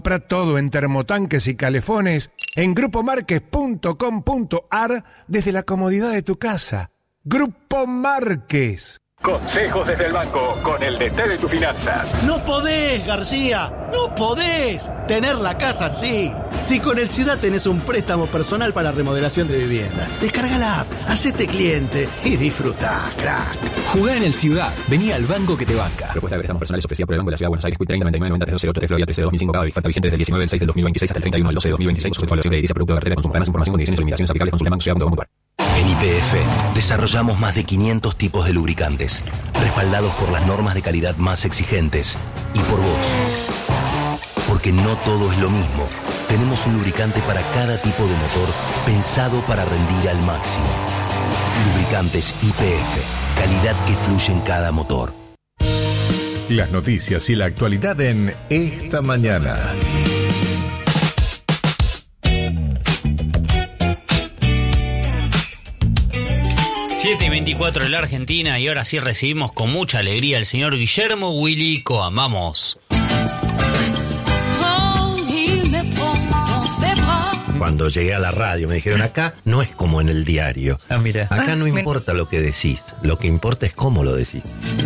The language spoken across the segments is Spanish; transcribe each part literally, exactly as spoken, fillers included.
Compra todo en termotanques y calefones en grupo marques punto com punto a r desde la comodidad de tu casa. Grupo Marques. Consejos desde el banco con el D T de tus finanzas. No podés, García, no podés tener la casa así. Si con el Ciudad tenés un préstamo personal para remodelación de vivienda, descarga la app, hacete cliente y disfrutá, crack. Jugá en el Ciudad, vení al banco que te banca. Propuesta de préstamos personales ofrecida por el Banco de la Ciudad de Buenos Aires, treinta noventa y nueve noventa tres cero ocho tres Florida trece de dos mil cinco, cada falta vigente desde el diecinueve del seis del dos mil veintiséis hasta el treinta y uno del doce de dos mil veintiséis, sujeto a evaluación de edilicia, producto de cartera de consumo. Ganas, información, condiciones y limitaciones aplicables. Consulta banco ciudad punto com punto a r. En Y P F desarrollamos más de quinientos tipos de lubricantes, respaldados por las normas de calidad más exigentes y por vos. Porque no todo es lo mismo. Tenemos un lubricante para cada tipo de motor pensado para rendir al máximo. Lubricantes Y P F, calidad que fluye en cada motor. Las noticias y la actualidad en Esta Mañana. siete y veinticuatro en la Argentina y ahora sí recibimos con mucha alegría al señor Guillermo Willy Coam. Vamos. Cuando llegué a la radio me dijeron, acá no es como en el diario. Ah, mira. Acá no importa lo que decís, lo que importa es cómo lo decís.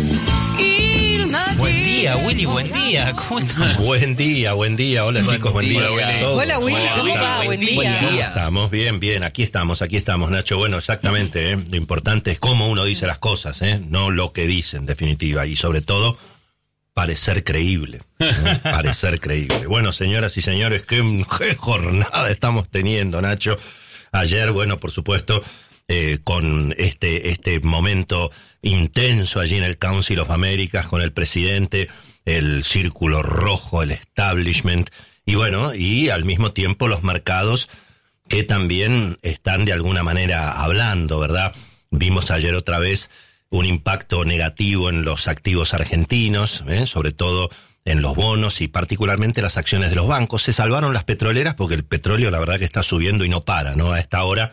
Buen día, Willy, buen día. ¿Cómo estás? Buen día, buen día. Hola, buen chicos, buen día. día. Hola, Hola, Willy, ¿cómo va? Buen día. Buen día. Estamos bien, bien. Aquí estamos, aquí estamos, Nacho. Bueno, exactamente. ¿eh? Lo importante es cómo uno dice las cosas, ¿eh? No lo que dice, en definitiva. Y sobre todo, parecer creíble. ¿eh? Parecer creíble. Bueno, señoras y señores, qué, qué jornada estamos teniendo, Nacho. Ayer, bueno, por supuesto, eh, con este, este momento intenso allí en el Council of Americas con el presidente, el círculo rojo, el establishment, y bueno, y al mismo tiempo los mercados que también están de alguna manera hablando, ¿verdad? Vimos ayer otra vez un impacto negativo en los activos argentinos, ¿eh? Sobre todo en los bonos y particularmente las acciones de los bancos. Se salvaron las petroleras porque el petróleo la verdad que está subiendo y no para, ¿no? A esta hora,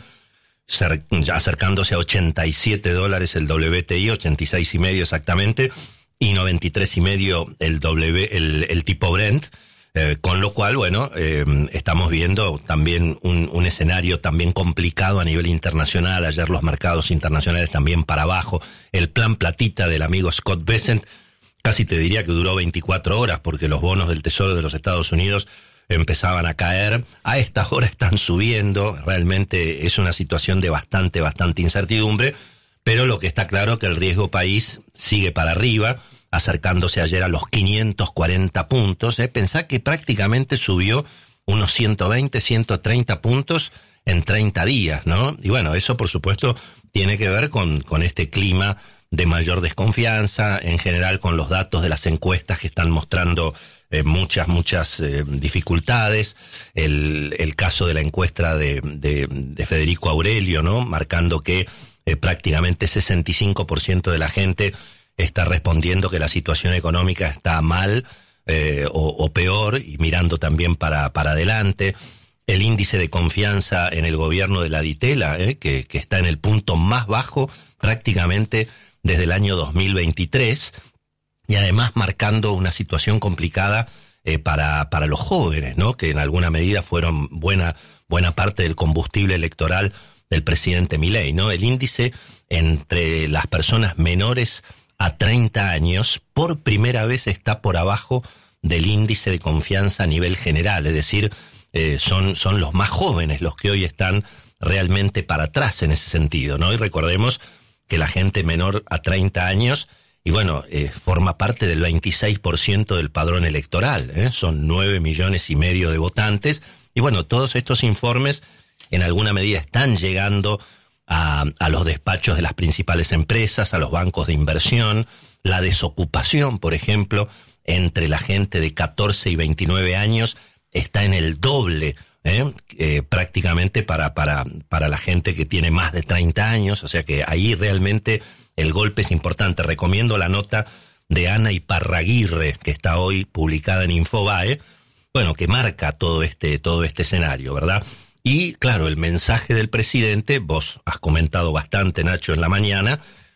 ya acercándose a ochenta y siete dólares el W T I, ochenta y seis y medio exactamente, y noventa y tres y medio el W, el, el tipo Brent, eh, con lo cual, bueno, eh, estamos viendo también un, un escenario también complicado a nivel internacional. Ayer los mercados internacionales también para abajo. El plan platita del amigo Scott Bessent, casi te diría que duró veinticuatro horas, porque los bonos del Tesoro de los Estados Unidos empezaban a caer. A esta hora están subiendo. Realmente es una situación de bastante, bastante incertidumbre, pero lo que está claro es que el riesgo país sigue para arriba, acercándose ayer a los quinientos cuarenta puntos. ¿eh? Pensá que prácticamente subió unos ciento veinte, ciento treinta puntos en treinta días, ¿no? Y bueno, eso por supuesto tiene que ver con, con este clima de mayor desconfianza, en general con los datos de las encuestas que están mostrando eh, muchas, muchas eh, dificultades. El, el caso de la encuesta de, de, de Federico Aurelio, ¿no? Marcando que eh, prácticamente sesenta y cinco por ciento de la gente está respondiendo que la situación económica está mal eh, o, o peor, y mirando también para, para adelante. El índice de confianza en el gobierno de la Ditela, eh, que, que está en el punto más bajo prácticamente desde el año dos mil veintitrés, y además marcando una situación complicada eh, para, para los jóvenes, ¿no? Que en alguna medida fueron buena, buena parte del combustible electoral del presidente Milei, ¿no? El índice entre las personas menores a treinta años por primera vez está por abajo del índice de confianza a nivel general, es decir, eh, son, son los más jóvenes los que hoy están realmente para atrás en ese sentido, ¿no? Y recordemos que la gente menor a treinta años, y bueno, eh, forma parte del veintiséis por ciento del padrón electoral, ¿eh? Son nueve millones y medio de votantes, y bueno, todos estos informes en alguna medida están llegando a, a los despachos de las principales empresas, a los bancos de inversión. La desocupación, por ejemplo, entre la gente de catorce y veintinueve años está en el doble, ¿eh? Eh, prácticamente para, para, para la gente que tiene más de treinta años, o sea que ahí realmente el golpe es importante. Recomiendo la nota de Ana Iparraguirre, que está hoy publicada en Infobae, bueno, que marca todo este, todo este escenario, ¿verdad? Y claro, el mensaje del presidente, vos has comentado bastante, Nacho, en la mañana,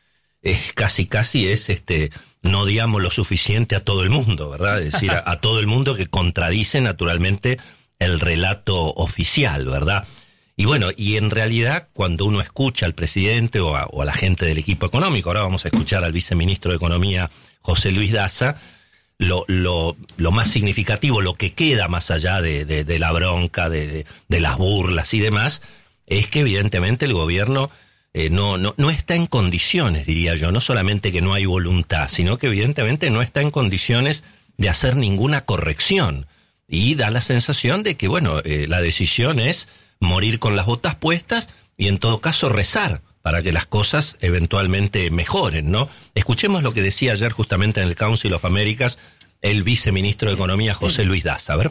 es casi casi es este no digamos lo suficiente a todo el mundo, ¿verdad? Es decir, a, a todo el mundo, que contradice naturalmente el relato oficial, ¿verdad? Y bueno, y en realidad cuando uno escucha al presidente o a, o a la gente del equipo económico, ahora vamos a escuchar al viceministro de Economía, José Luis Daza, lo, lo, lo más significativo, lo que queda más allá de, de, de la bronca, de, de, de las burlas y demás, es que evidentemente el gobierno eh, no, no, no está en condiciones, diría yo, no solamente que no hay voluntad, sino que evidentemente no está en condiciones de hacer ninguna corrección. Y da la sensación de que, bueno, eh, la decisión es morir con las botas puestas y en todo caso rezar para que las cosas eventualmente mejoren, ¿no? Escuchemos lo que decía ayer justamente en el Council of Americas el viceministro de Economía, José Luis Daza. A ver.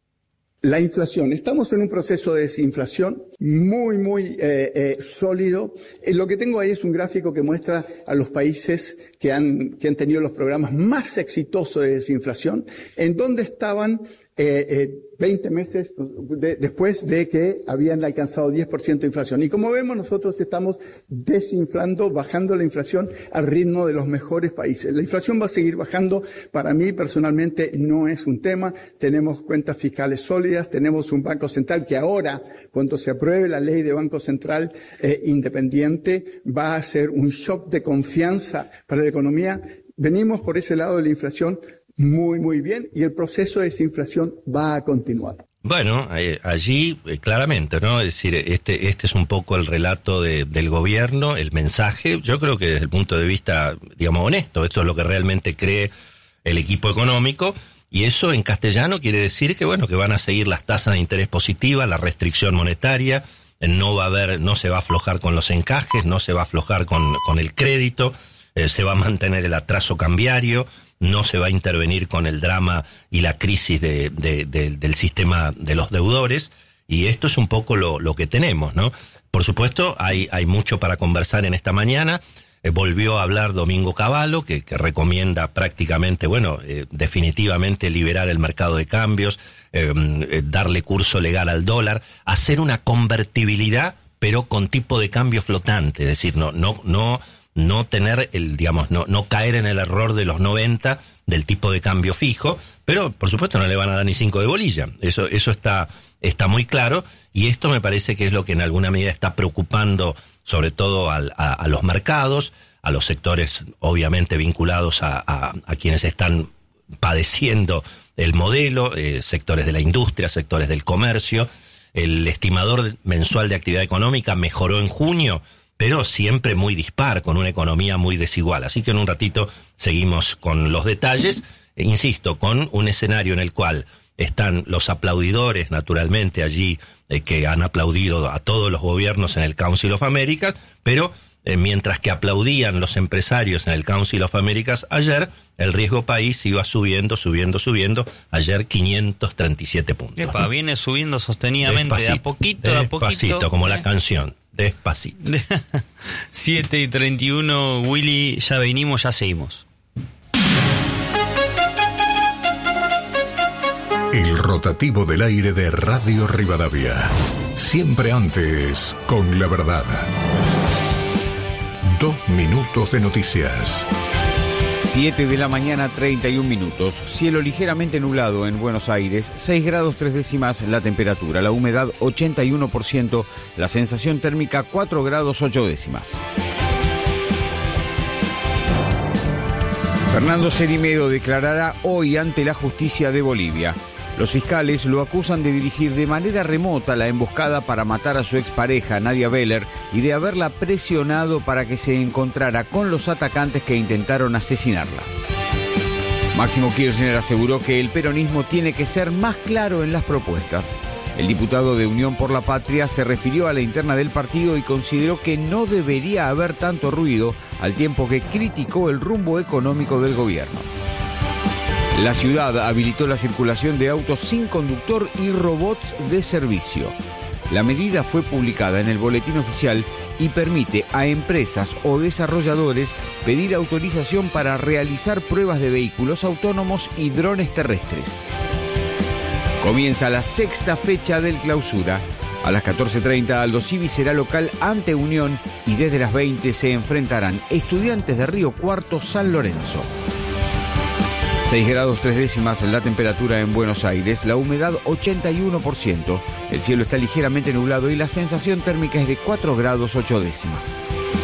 La inflación. Estamos en un proceso de desinflación muy, muy eh, eh, sólido. Eh, lo que tengo ahí es un gráfico que muestra a los países que han, que han tenido los programas más exitosos de desinflación, en donde estaban Eh, eh, veinte meses de, después de que habían alcanzado diez por ciento de inflación. Y como vemos, nosotros estamos desinflando, bajando la inflación al ritmo de los mejores países. La inflación va a seguir bajando. Para mí, personalmente, no es un tema. Tenemos cuentas fiscales sólidas, tenemos un Banco Central que ahora, cuando se apruebe la ley de Banco Central eh, independiente, va a ser un shock de confianza para la economía. Venimos por ese lado de la inflación muy, muy bien, y el proceso de desinflación va a continuar. Bueno, eh, allí eh, claramente, ¿no? Es decir, este este es un poco el relato de, del gobierno, el mensaje. Yo creo que desde el punto de vista, digamos, honesto, esto es lo que realmente cree el equipo económico, y eso en castellano quiere decir que, bueno, que van a seguir las tasas de interés positivas, la restricción monetaria, eh, no va a haber, no se va a aflojar con los encajes, no se va a aflojar con, con el crédito, eh, se va a mantener el atraso cambiario, no se va a intervenir con el drama y la crisis de, de, de, del sistema de los deudores, y esto es un poco lo, lo que tenemos, ¿no? Por supuesto, hay, hay mucho para conversar en esta mañana. Eh, volvió a hablar Domingo Cavallo, que, que recomienda prácticamente, bueno, eh, definitivamente liberar el mercado de cambios, eh, eh, darle curso legal al dólar, hacer una convertibilidad, pero con tipo de cambio flotante, es decir, no, no, no, no tener el, digamos, no, no caer en el error de los noventa del tipo de cambio fijo, pero por supuesto no le van a dar ni cinco de bolilla. Eso, eso está, está muy claro, y esto me parece que es lo que en alguna medida está preocupando sobre todo al, a, a los mercados, a los sectores obviamente vinculados a, a, a quienes están padeciendo el modelo, eh, sectores de la industria, sectores del comercio. El estimador mensual de actividad económica mejoró en junio, pero siempre muy dispar, con una economía muy desigual. Así que en un ratito seguimos con los detalles, e insisto, con un escenario en el cual están los aplaudidores, naturalmente, allí, eh, que han aplaudido a todos los gobiernos en el Council of Americas, pero eh, mientras que aplaudían los empresarios en el Council of Americas ayer, el riesgo país iba subiendo, subiendo, subiendo, ayer quinientos treinta y siete puntos. Epa, ¿no? Viene subiendo sostenidamente, despacito, de a poquito, de a poquito. Despacito, como ¿eh? la canción. Despacito. siete y treinta y uno, Willy, ya venimos, ya seguimos. El rotativo del aire de Radio Rivadavia. Siempre antes, con la verdad. Dos minutos de noticias. siete de la mañana, treinta y un minutos. Cielo ligeramente nublado en Buenos Aires, seis grados tres décimas la temperatura, la humedad ochenta y uno por ciento, la sensación térmica cuatro grados ocho décimas. Fernando Cerimedo declarará hoy ante la justicia de Bolivia. Los fiscales lo acusan de dirigir de manera remota la emboscada para matar a su expareja, Nadia Beller, y de haberla presionado para que se encontrara con los atacantes que intentaron asesinarla. Máximo Kirchner aseguró que el peronismo tiene que ser más claro en las propuestas. El diputado de Unión por la Patria se refirió a la interna del partido y consideró que no debería haber tanto ruido, al tiempo que criticó el rumbo económico del gobierno. La ciudad habilitó la circulación de autos sin conductor y robots de servicio. La medida fue publicada en el boletín oficial y permite a empresas o desarrolladores pedir autorización para realizar pruebas de vehículos autónomos y drones terrestres. Comienza la sexta fecha del Clausura. A las catorce treinta Aldo Civi será local ante Unión y desde las veinte se enfrentarán Estudiantes de Río Cuarto San Lorenzo. seis grados tres décimas la temperatura en Buenos Aires, la humedad ochenta y uno por ciento, el cielo está ligeramente nublado y la sensación térmica es de cuatro grados ocho décimas.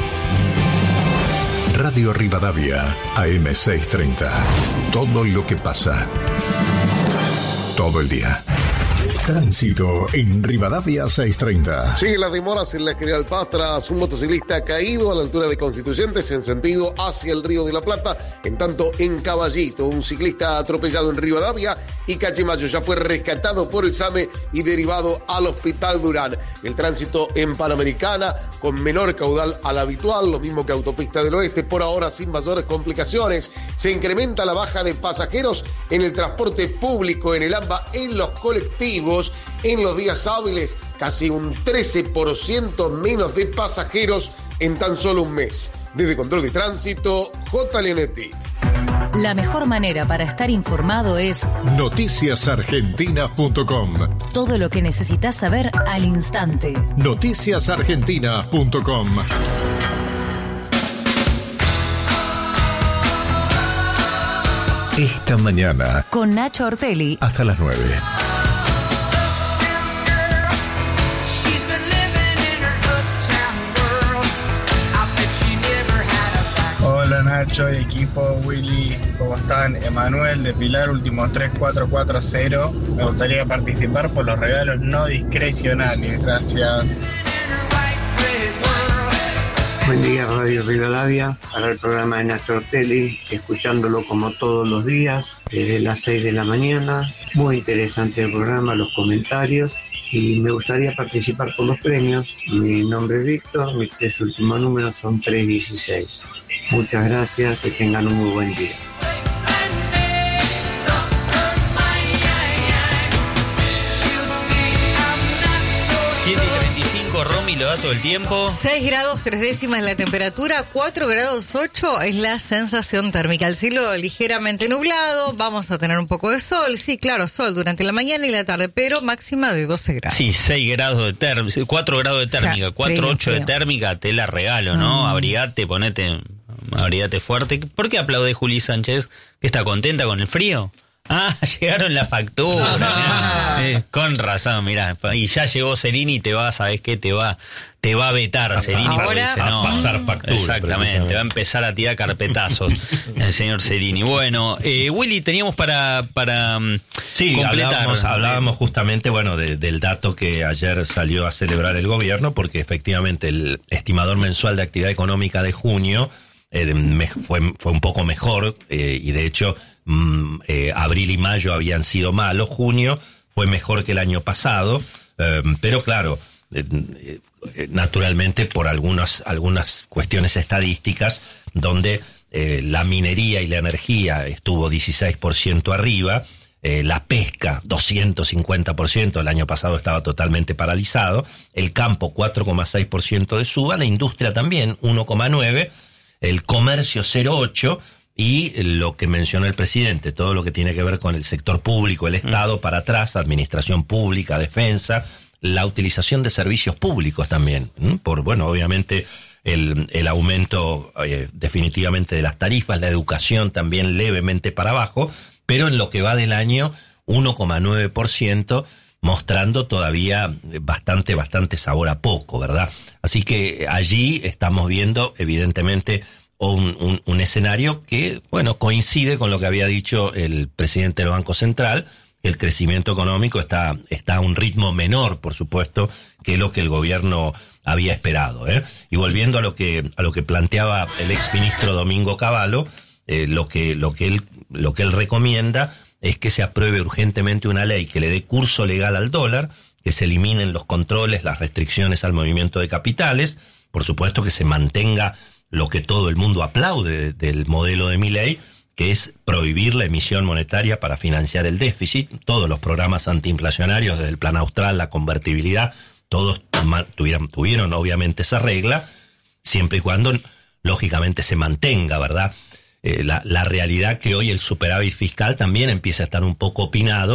Radio Rivadavia, A M seiscientos treinta. Todo lo que pasa. Todo el día. Tránsito en Rivadavia seiscientos treinta. Siguen las demoras en la General Paz tras un motociclista caído a la altura de Constituyentes en sentido hacia el Río de la Plata. En tanto, en Caballito, un ciclista atropellado en Rivadavia y Calle Mayo ya fue rescatado por el SAME y derivado al Hospital Durán. El tránsito en Panamericana con menor caudal al habitual, lo mismo que Autopista del Oeste, por ahora sin mayores complicaciones. Se incrementa la baja de pasajeros en el transporte público, en el AMBA, en los colectivos. En los días hábiles, casi un trece por ciento menos de pasajeros en tan solo un mes. Desde Control de Tránsito, J. Leonetti. La mejor manera para estar informado es noticias argentinas punto com. Todo lo que necesitas saber al instante. noticias argentinas punto com. Esta mañana, con Nacho Ortelli, hasta las nueve. Hola Nacho y equipo, Willy, ¿cómo están? Emanuel de Pilar, último tres cuatro cuatro cero. Me gustaría participar por los regalos no discrecionales, gracias. Buen día Radio Rivadavia, para el programa de Nacho Ortelli, escuchándolo como todos los días, desde las seis de la mañana. Muy interesante el programa, los comentarios, y me gustaría participar por los premios. Mi nombre es Víctor, mis tres últimos números son tres dieciséis. Muchas gracias, que tengan un muy buen día. siete y treinta y cinco, Romy lo da todo el tiempo. seis grados tres décimas la temperatura, cuatro grados ocho es la sensación térmica. El cielo ligeramente nublado, vamos a tener un poco de sol. Sí, claro, sol durante la mañana y la tarde, pero máxima de doce grados. Sí, seis grados de térmica, cuatro grados de térmica, o sea, cuatro, ocho de térmica, te la regalo, ¿no? Mm. Abrigate, ponete, abrigate fuerte. ¿Por qué aplaude Juli Sánchez? ¿Que está contenta con el frío? Ah, llegaron la factura. Ah. Eh, con razón, mirá. Y ya llegó Cerini y te va, ¿sabés qué? Te va, te va a vetar Cerini. Ahora dice, no, a pasar factura. Exactamente, va a empezar a tirar carpetazos el señor Cerini. Bueno, eh, Willy, teníamos para, para sí, completar. Hablábamos, hablábamos justamente, bueno, de, del dato que ayer salió a celebrar el gobierno, porque efectivamente el estimador mensual de actividad económica de junio eh, me, fue, fue un poco mejor eh, y de hecho Mm, eh, abril y mayo habían sido malos, junio fue mejor que el año pasado, eh, pero claro, eh, eh, naturalmente por algunas, algunas cuestiones estadísticas donde eh, la minería y la energía estuvo dieciséis por ciento arriba, eh, la pesca doscientos cincuenta por ciento, el año pasado estaba totalmente paralizado, el campo cuatro coma seis por ciento de suba, la industria también uno coma nueve por ciento, el comercio cero coma ocho por ciento, y lo que mencionó el presidente, todo lo que tiene que ver con el sector público, el Estado, para atrás, administración pública, defensa, la utilización de servicios públicos también, ¿m? por, bueno, obviamente el, el aumento eh, definitivamente de las tarifas, la educación también levemente para abajo, pero en lo que va del año, uno coma nueve por ciento, mostrando todavía bastante, bastante sabor a poco, ¿verdad? Así que allí estamos viendo, evidentemente, Un, un, un escenario que, bueno, coincide con lo que había dicho el presidente del Banco Central, que el crecimiento económico está, está a un ritmo menor, por supuesto, que lo que el gobierno había esperado, ¿eh? Y volviendo a lo que, a lo que planteaba el exministro Domingo Cavallo, eh, lo que, lo que él, lo que él recomienda es que se apruebe urgentemente una ley que le dé curso legal al dólar, que se eliminen los controles, las restricciones al movimiento de capitales, por supuesto que se mantenga lo que todo el mundo aplaude del modelo de Milei, que es prohibir la emisión monetaria para financiar el déficit. Todos los programas antiinflacionarios, desde el Plan Austral, la convertibilidad, todos tuvieron, tuvieron obviamente esa regla, siempre y cuando, lógicamente, se mantenga, ¿verdad? Eh, la, la realidad que hoy el superávit fiscal también empieza a estar un poco opinado,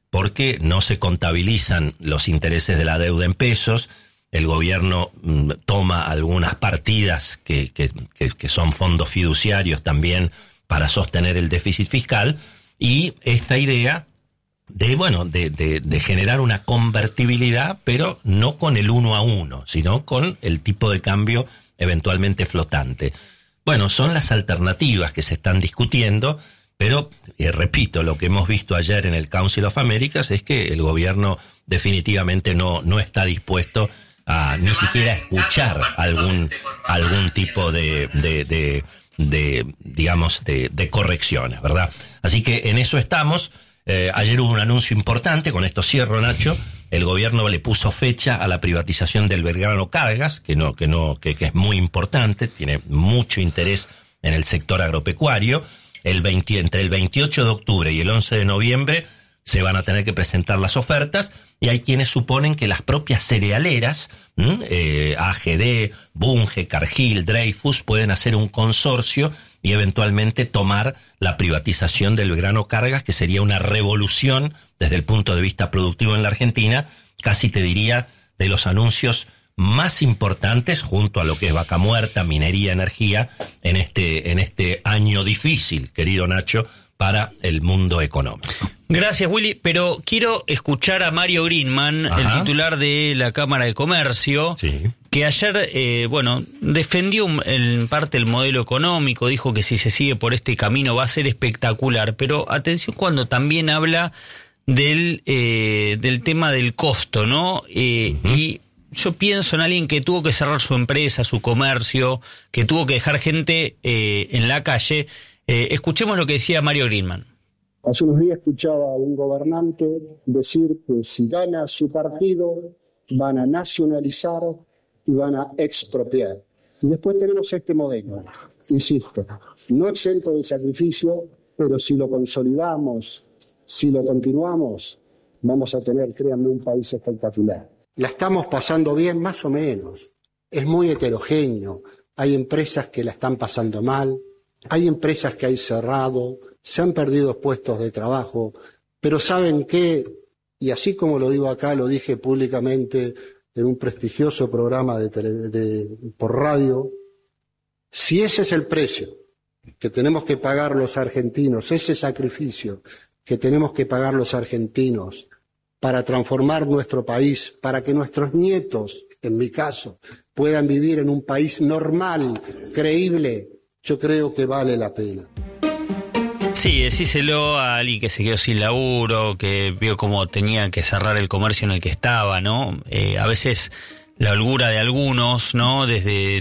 porque no se contabilizan los intereses de la deuda en pesos. El gobierno mm, toma algunas partidas que, que, que, que son fondos fiduciarios también para sostener el déficit fiscal, y esta idea de, bueno, de, de, de generar una convertibilidad, pero no con el uno a uno, sino con el tipo de cambio eventualmente flotante. Bueno, son las alternativas que se están discutiendo, pero, eh, repito, lo que hemos visto ayer en el Council of Americas es que el gobierno definitivamente no, no está dispuesto a ni siquiera escuchar algún, algún tipo de, de, de, de digamos, de, de correcciones, ¿verdad? Así que en eso estamos. Eh, ayer hubo un anuncio importante, con esto cierro, Nacho. El gobierno le puso fecha a la privatización del Belgrano Cargas, que no, que no, que, que es muy importante, tiene mucho interés en el sector agropecuario. El veinte, entre el veintiocho de octubre y el once de noviembre se van a tener que presentar las ofertas, y hay quienes suponen que las propias cerealeras, eh, A G D, Bunge, Cargill, Dreyfus, pueden hacer un consorcio y eventualmente tomar la privatización del Belgrano Cargas, que sería una revolución desde el punto de vista productivo en la Argentina, casi te diría de los anuncios más importantes, junto a lo que es Vaca Muerta, minería, energía, en este, en este año difícil, querido Nacho, para el mundo económico. Gracias, Willy, pero quiero escuchar a Mario Greenman, Ajá. el titular de la Cámara de Comercio, sí. que ayer, eh, bueno, defendió en parte el modelo económico, dijo que si se sigue por este camino va a ser espectacular, pero atención cuando también habla del, eh, del tema del costo, ¿no? Eh, uh-huh. Y yo pienso en alguien que tuvo que cerrar su empresa, su comercio, que tuvo que dejar gente eh, en la calle. Eh, escuchemos lo que decía Mario Greenman. Hace unos días escuchaba a un gobernante decir que si gana su partido van a nacionalizar y van a expropiar. Y después tenemos este modelo, insisto, no exento de sacrificio, pero si lo consolidamos, si lo continuamos, vamos a tener, créanme, un país espectacular. La estamos pasando bien, más o menos. Es muy heterogéneo. Hay empresas que la están pasando mal, hay empresas que hay cerrado, se han perdido puestos de trabajo, pero ¿saben qué? Y así como lo digo acá, lo dije públicamente en un prestigioso programa de, tele, de por radio, si ese es el precio que tenemos que pagar los argentinos, ese sacrificio que tenemos que pagar los argentinos para transformar nuestro país, para que nuestros nietos, en mi caso, puedan vivir en un país normal, creíble, yo creo que vale la pena. Sí, decíselo a alguien que se quedó sin laburo, que vio cómo tenía que cerrar el comercio en el que estaba, ¿no? Eh, a veces la holgura de algunos, ¿no? Desde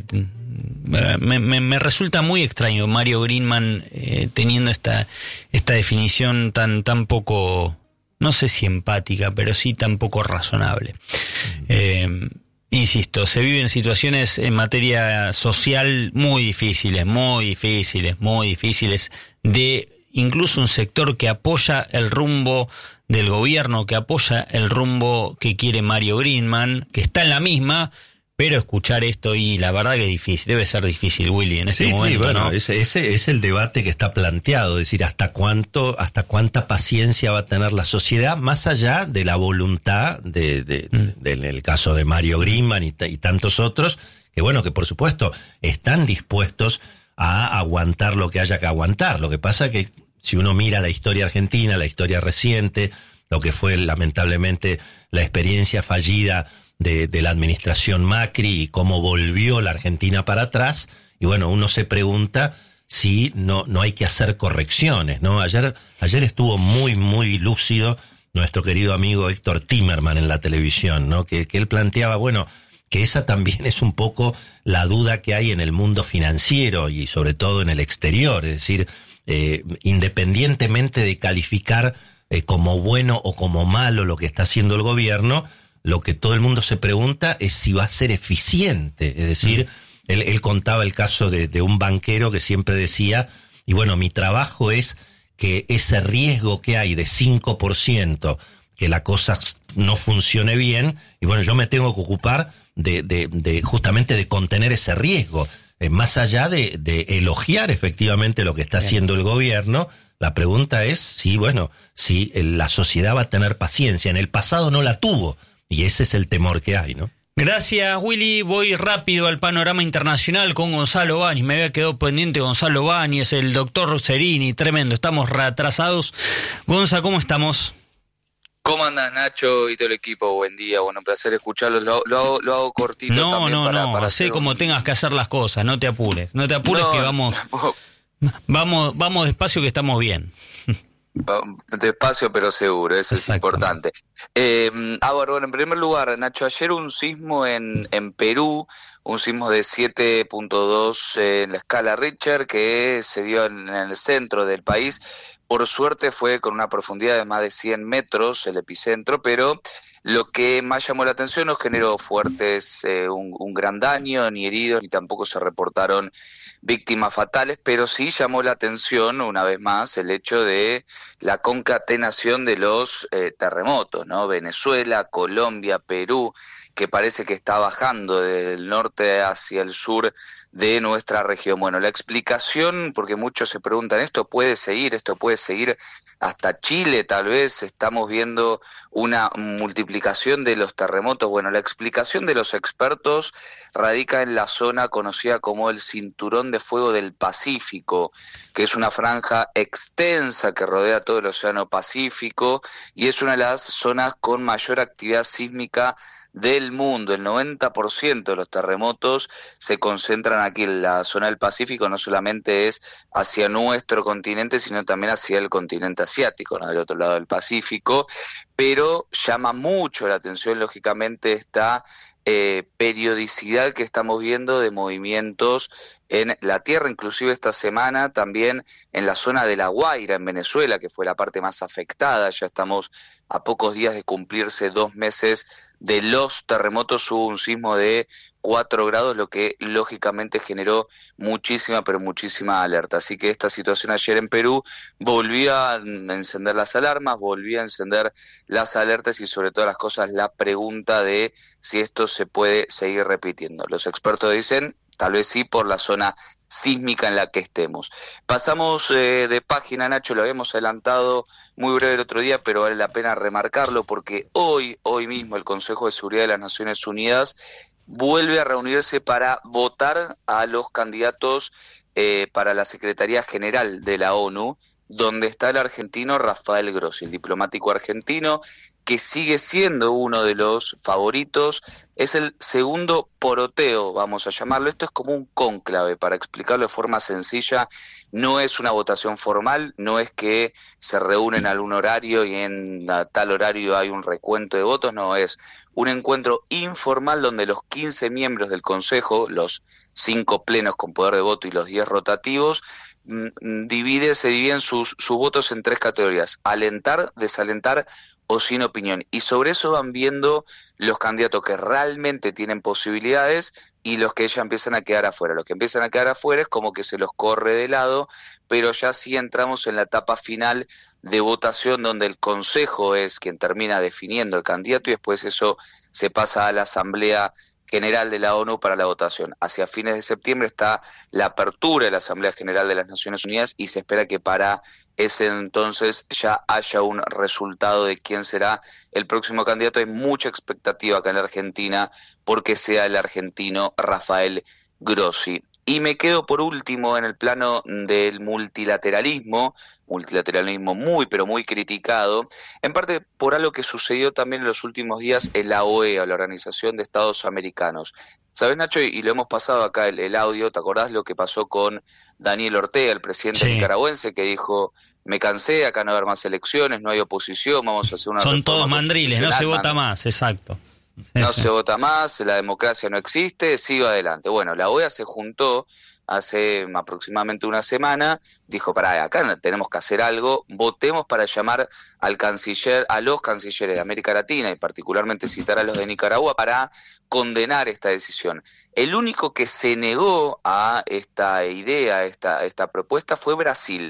me, me, me resulta muy extraño Mario Greenman eh, teniendo esta esta definición tan tan poco, no sé si empática, pero sí tan poco razonable. Eh, Insisto, se viven situaciones en materia social muy difíciles, muy difíciles, muy difíciles, de incluso un sector que apoya el rumbo del gobierno, que apoya el rumbo que quiere Mario Greenman, que está en la misma, pero escuchar esto y la verdad que es difícil, debe ser difícil, Willy, en este sí, momento, sí, bueno, ¿no? ese, ese es el debate que está planteado, es decir, hasta cuánto, hasta cuánta paciencia va a tener la sociedad, más allá de la voluntad de, de, mm. de, de en el caso de Mario Greenman y, y tantos otros, que bueno, que por supuesto están dispuestos a aguantar lo que haya que aguantar. Lo que pasa que si uno mira la historia argentina, la historia reciente, lo que fue lamentablemente la experiencia fallida De, de la administración Macri y cómo volvió la Argentina para atrás, y bueno, uno se pregunta si no, no hay que hacer correcciones, ¿no? Ayer, ayer estuvo muy, muy lúcido nuestro querido amigo Héctor Timerman en la televisión, ¿no? Que, que él planteaba, bueno, que esa también es un poco la duda que hay en el mundo financiero y sobre todo en el exterior, es decir, eh, independientemente de calificar eh, como bueno o como malo lo que está haciendo el gobierno, lo que todo el mundo se pregunta es si va a ser eficiente. Es decir, mm. él, él contaba el caso de, de un banquero que siempre decía, y bueno, mi trabajo es que ese riesgo que hay de cinco por ciento, que la cosa no funcione bien, y bueno, yo me tengo que ocupar de, de, de justamente de contener ese riesgo. Eh, más allá de, de elogiar efectivamente lo que está haciendo el gobierno, La pregunta es si, bueno, si la sociedad va a tener paciencia. En el pasado no la tuvo, y ese es el temor que hay, ¿no? Gracias, Willy. Voy rápido al panorama internacional con Gonzalo Báñez. Me había quedado pendiente Gonzalo Báñez, el doctor Cerini, tremendo. Estamos retrasados. Gonza, ¿cómo estamos? ¿Cómo andas, Nacho y todo el equipo? Buen día, bueno, un placer escucharlos. Lo, lo, hago, lo hago cortito no, también. No, para, no, para hacé como un... tengas que hacer las cosas, no te apures. No te apures no, que vamos, vamos, vamos despacio que estamos bien. Despacio pero seguro, eso es importante. Eh, ah, bueno, en primer lugar, Nacho, ayer un sismo en, en Perú, un sismo de siete punto dos en la escala Richter que se dio en, en el centro del país. Por suerte fue con una profundidad de más de cien metros el epicentro, pero lo que más llamó la atención no generó fuertes, eh, un, un gran daño, ni heridos, ni tampoco se reportaron víctimas fatales, pero sí llamó la atención, una vez más, el hecho de la concatenación de los eh, terremotos, ¿no? Venezuela, Colombia, Perú, que parece que está bajando del norte hacia el sur de nuestra región. Bueno, la explicación, porque muchos se preguntan, ¿esto puede seguir? ¿Esto puede seguir hasta Chile? Tal vez estamos viendo una multiplicación de los terremotos. Bueno, la explicación de los expertos radica en la zona conocida como el Cinturón de Fuego del Pacífico, que es una franja extensa que rodea todo el Océano Pacífico y es una de las zonas con mayor actividad sísmica del mundo. El noventa por ciento de los terremotos se concentran aquí en la zona del Pacífico, no solamente es hacia nuestro continente, sino también hacia el continente asiático, ¿no? Del otro lado del Pacífico, pero llama mucho la atención, lógicamente, esta eh, periodicidad que estamos viendo de movimientos en la Tierra, inclusive esta semana también en la zona de La Guaira, en Venezuela, que fue la parte más afectada. Ya estamos a pocos días de cumplirse dos meses de los terremotos. Hubo un sismo de cuatro grados, lo que lógicamente generó muchísima, pero muchísima alerta. Así que esta situación ayer en Perú volvió a encender las alarmas, volvió a encender las alertas y sobre todas las cosas la pregunta de si esto se puede seguir repitiendo. Los expertos dicen tal vez sí por la zona sísmica en la que estemos. Pasamos eh, de página, Nacho, lo habíamos adelantado muy breve el otro día, pero vale la pena remarcarlo porque hoy, hoy mismo el Consejo de Seguridad de las Naciones Unidas vuelve a reunirse para votar a los candidatos eh, para la Secretaría General de la ONU, donde está el argentino Rafael Grossi, el diplomático argentino, que sigue siendo uno de los favoritos. Es el segundo poroteo, vamos a llamarlo. Esto es como un cónclave, para explicarlo de forma sencilla. No es una votación formal, no es que se reúnen a algún horario y en tal horario hay un recuento de votos, no, es un encuentro informal donde los quince miembros del Consejo, los cinco plenos con poder de voto y los diez rotativos, divide, se dividen sus, sus votos en tres categorías: alentar, desalentar o sin opinión, y sobre eso van viendo los candidatos que realmente tienen posibilidades y los que ya empiezan a quedar afuera. Los que empiezan a quedar afuera es como que se los corre de lado, pero ya sí entramos en la etapa final de votación donde el Consejo es quien termina definiendo el candidato y después eso se pasa a la Asamblea General de la ONU para la votación. Hacia fines de septiembre está la apertura de la Asamblea General de las Naciones Unidas y se espera que para ese entonces ya haya un resultado de quién será el próximo candidato. Hay mucha expectativa acá en la Argentina porque sea el argentino Rafael Grossi. Y me quedo por último en el plano del multilateralismo, multilateralismo muy pero muy criticado, en parte por algo que sucedió también en los últimos días en la O E A, la Organización de Estados Americanos. ¿Sabés, Nacho? Y lo hemos pasado acá el, el audio, ¿te acordás lo que pasó con Daniel Ortega, el presidente sí. nicaragüense, que dijo: me cansé, acá no va a haber más elecciones, no hay oposición, vamos a hacer una Son todos mandriles, no se vota más, exacto. No se vota más, la democracia no existe, sigo adelante. Bueno, la O E A se juntó hace aproximadamente una semana, dijo: pará, acá tenemos que hacer algo, votemos para llamar al canciller, a los cancilleres de América Latina y particularmente citar a los de Nicaragua para condenar esta decisión. El único que se negó a esta idea, a esta, a esta propuesta fue Brasil.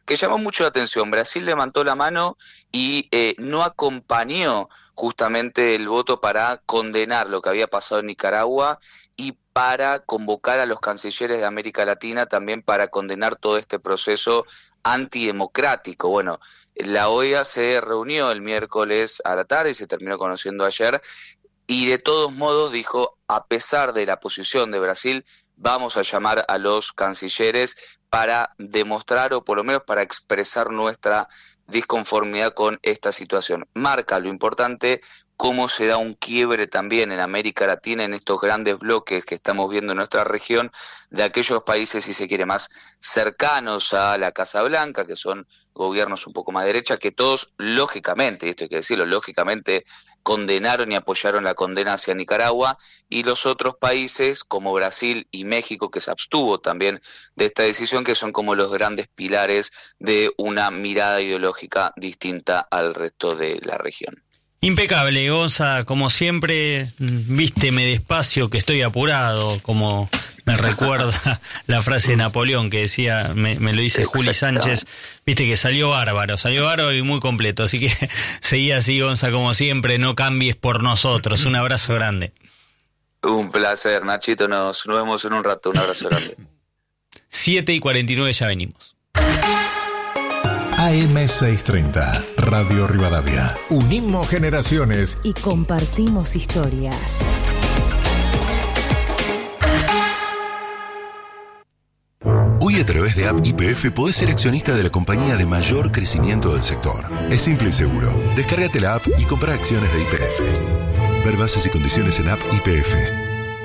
que llamó mucho la atención. Brasil levantó la mano y eh, no acompañó justamente el voto para condenar lo que había pasado en Nicaragua y para convocar a los cancilleres de América Latina también para condenar todo este proceso antidemocrático. Bueno, la O E A se reunió el miércoles a la tarde y se terminó conociendo ayer, y de todos modos dijo, a pesar de la posición de Brasil, vamos a llamar a los cancilleres para demostrar, o por lo menos para expresar nuestra disconformidad con esta situación. Marca lo importante, cómo se da un quiebre también en América Latina, en estos grandes bloques que estamos viendo en nuestra región, de aquellos países, si se quiere, más cercanos a la Casa Blanca, que son gobiernos un poco más derecha, que todos, lógicamente, y esto hay que decirlo, lógicamente condenaron y apoyaron la condena hacia Nicaragua, y los otros países, como Brasil y México, que se abstuvo también de esta decisión, que son como los grandes pilares de una mirada ideológica distinta al resto de la región. Impecable, Gonza, como siempre, vísteme despacio que estoy apurado, como me recuerda la frase de Napoleón que decía, me, me lo dice Juli Sánchez, viste que salió bárbaro, salió bárbaro y muy completo, así que seguí así, Gonza, como siempre, no cambies por nosotros, un abrazo grande. Un placer, Nachito, nos, nos vemos en un rato, un abrazo grande. siete y cuarenta y nueve, ya venimos. A M seiscientos treinta, Radio Rivadavia. Unimos generaciones y compartimos historias. Hoy a través de App Y P F podés ser accionista de la compañía de mayor crecimiento del sector. Es simple y seguro. Descárgate la app y compra acciones de Y P F. Ver bases y condiciones en App Y P F.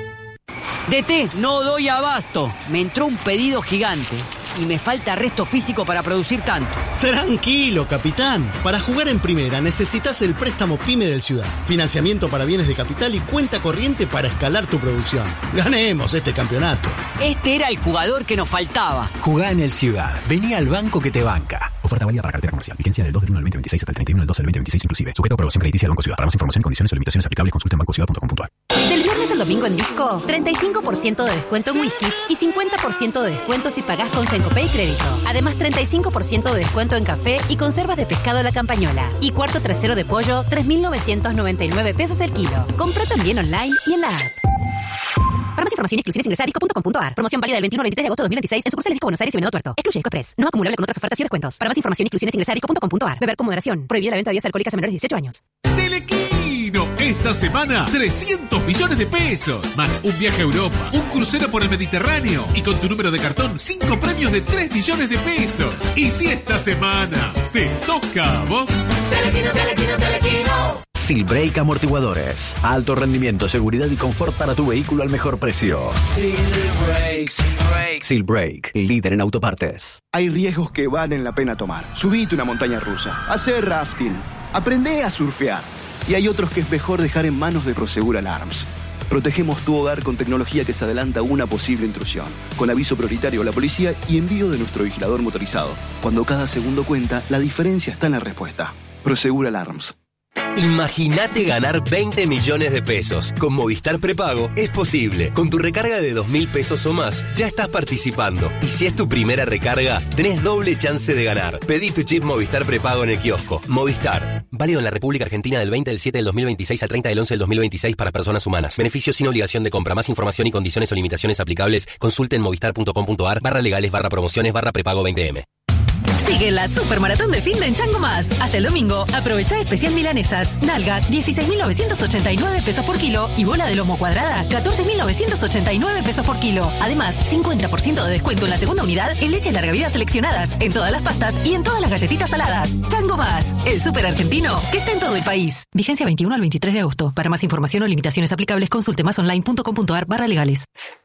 D T, no doy abasto. Me entró un pedido gigante y me falta resto físico para producir tanto. Tranquilo, capitán. Para jugar en primera necesitas el préstamo PYME del Ciudad. Financiamiento para bienes de capital y cuenta corriente para escalar tu producción. Ganemos este campeonato. Este era el jugador que nos faltaba. Jugá en el Ciudad. Vení al banco que te banca. Oferta válida para cartera comercial. Vigencia del dos del uno del veinte veintiséis hasta el treinta y uno del doce del veinte veintiséis inclusive. Sujeto a aprobación crediticia del Banco Ciudad. Para más información y condiciones o limitaciones aplicables, consulta en banco ciudad punto com punto a r. Del viernes al domingo en Disco, treinta y cinco por ciento de descuento en whiskies y cincuenta por ciento de descuento si pagás con Sencopay y crédito. Además, treinta y cinco por ciento de descuento en café y conservas de pescado La Campañola. Y cuarto trasero de pollo, tres mil novecientos noventa y nueve pesos el kilo. Compra también online y en la app. Para más información y exclusiones ingresa a disco punto com punto a r. Promoción válida del veintiuno al veintitrés de agosto de dos mil veintiséis en sucursales Disco Buenos Aires y Venado Tuerto. Excluye Disco Express. No acumulable con otras ofertas y descuentos. Para más información y exclusiones ingresa a disco punto com punto a r. Beber con moderación. Prohibida la venta de bebidas alcohólicas a menores de dieciocho años. Telequino, esta semana trescientos millones de pesos, más un viaje a Europa, un crucero por el Mediterráneo y con tu número de cartón cinco premios de tres millones de pesos. Y si esta semana te toca a vos, Telequino, Telequino, Telequino. Silbrake Amortiguadores. Alto rendimiento, seguridad y confort para tu vehículo al mejor precio. Silbrake, Silbrake. Silbrake, líder en autopartes. Hay riesgos que valen la pena tomar. Subite una montaña rusa, hacer rafting, aprende a surfear. Y hay otros que es mejor dejar en manos de Prosegur Alarms. Protegemos tu hogar con tecnología que se adelanta a una posible intrusión, con aviso prioritario a la policía y envío de nuestro vigilador motorizado. Cuando cada segundo cuenta, la diferencia está en la respuesta. Prosegur Alarms. Imagínate ganar veinte millones de pesos. Con Movistar Prepago es posible. Con tu recarga de dos mil pesos o más, ya estás participando. Y si es tu primera recarga, tenés doble chance de ganar. Pedí tu chip Movistar Prepago en el kiosco. Movistar. Válido en la República Argentina del veinte del siete del dos mil veintiséis al treinta del once del dos mil veintiséis para personas humanas. Beneficios sin obligación de compra. Más información y condiciones o limitaciones aplicables, consulte en movistar punto com punto a r barra legales barra promociones barra prepago veinte eme. Sigue la supermaratón de fin de en Chango Más. Hasta el domingo, aprovecha especial milanesas. Nalga, dieciséis mil novecientos ochenta y nueve pesos por kilo. Y bola de lomo cuadrada, catorce mil novecientos ochenta y nueve pesos por kilo. Además, cincuenta por ciento de descuento en la segunda unidad en leches larga vida seleccionadas, en todas las pastas y en todas las galletitas saladas. Chango Más, el super argentino que está en todo el país. Vigencia veintiuno al veintitrés de agosto. Para más información o limitaciones aplicables, consulte más online punto com punto a r barra legales.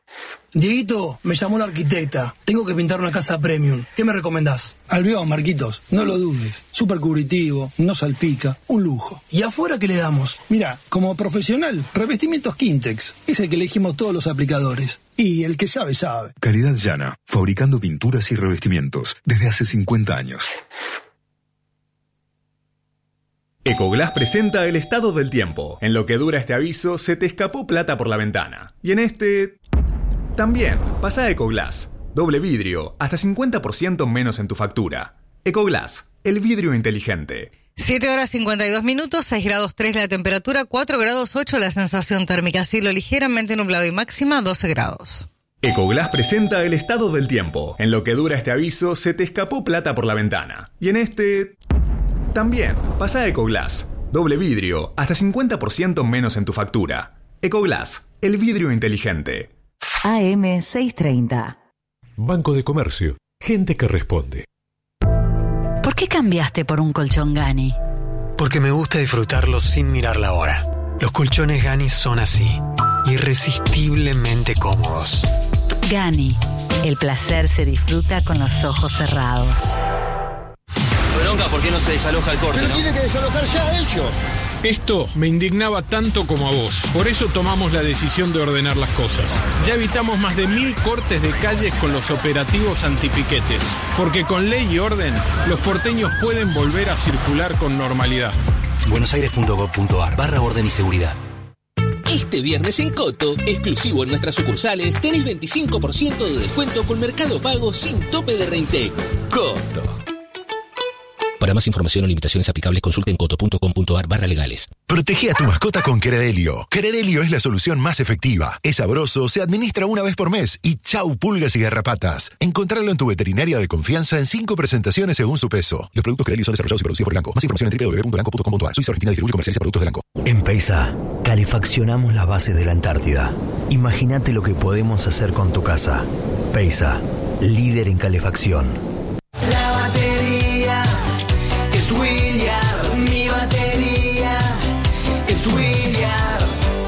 Dieguito, me llamó la arquitecta. Tengo que pintar una casa premium. ¿Qué me recomendás? Albión, Marquitos. No lo dudes. Súper cubritivo, no salpica. Un lujo. ¿Y afuera qué le damos? Mira, como profesional, revestimientos Quintex. Es el que elegimos todos los aplicadores. Y el que sabe, sabe. Calidad Llana. Fabricando pinturas y revestimientos desde hace cincuenta años. Ecoglass presenta el estado del tiempo. En lo que dura este aviso, se te escapó plata por la ventana. Y en este... también, pasa a Ecoglass. Doble vidrio, hasta cincuenta por ciento menos en tu factura. Ecoglass, el vidrio inteligente. siete horas cincuenta y dos minutos, seis grados tres la temperatura, cuatro grados ocho la sensación térmica, cielo ligeramente nublado y máxima doce grados. Ecoglass presenta el estado del tiempo. En lo que dura este aviso, se te escapó plata por la ventana. Y en este... también, pasa a Ecoglass. Doble vidrio, hasta cincuenta por ciento menos en tu factura. Ecoglass, el vidrio inteligente. A M seiscientos treinta. Banco de Comercio, gente que responde. ¿Por qué cambiaste por un colchón Gani? Porque me gusta disfrutarlo sin mirar la hora. Los colchones Gani son así, irresistiblemente cómodos. Gani, el placer se disfruta con los ojos cerrados. Bronca, ¿por qué no se desaloja el corte? Pero ¿no? tienen que desalojar ya ellos. Esto me indignaba tanto como a vos. Por eso tomamos la decisión de ordenar las cosas. Ya evitamos más de mil cortes de calles con los operativos antipiquetes. Porque con ley y orden, los porteños pueden volver a circular con normalidad. buenosaires.gov.ar barra orden y seguridad. Este viernes en Coto, exclusivo en nuestras sucursales, tenés veinticinco por ciento de descuento con Mercado Pago sin tope de reintegro. Coto. Para más información o limitaciones aplicables, consulten coto.com.ar barra legales. Protege a tu mascota con Credelio. Credelio es la solución más efectiva. Es sabroso, se administra una vez por mes y chau pulgas y garrapatas. Encontrarlo en tu veterinaria de confianza en cinco presentaciones según su peso. Los productos Credelio son desarrollados y producidos por Elanco. Más información en doble u doble u doble u punto elanco punto com punto a r. Suiza Argentina distribuye y comercializa productos de Elanco. En Peisa, calefaccionamos las bases de la Antártida. Imagínate lo que podemos hacer con tu casa. Peisa, líder en calefacción. La batería es William, mi batería es William.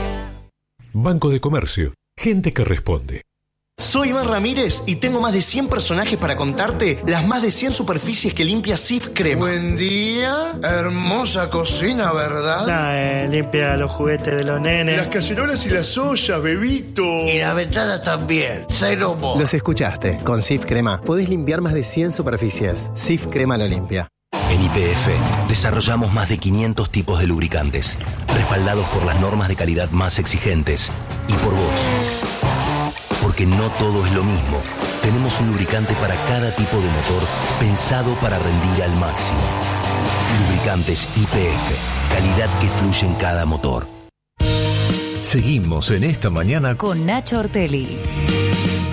Banco de Comercio, gente que responde. Soy Iván Ramírez y tengo más de cien personajes para contarte las más de cien superficies que limpia Cif Crema. Buen día, hermosa cocina, ¿verdad? Nah, eh, limpia los juguetes de los nenes. Las cacerolas y las ollas, bebito. Y la ventana también, cero mo. Los escuchaste, con Cif Crema podés limpiar más de cien superficies. Cif Crema lo limpia. En Y P F desarrollamos más de quinientos tipos de lubricantes, respaldados por las normas de calidad más exigentes y por vos. Porque no todo es lo mismo. Tenemos un lubricante para cada tipo de motor pensado para rendir al máximo. Lubricantes Y P F, calidad que fluye en cada motor. Seguimos en esta mañana con Nacho Ortelli.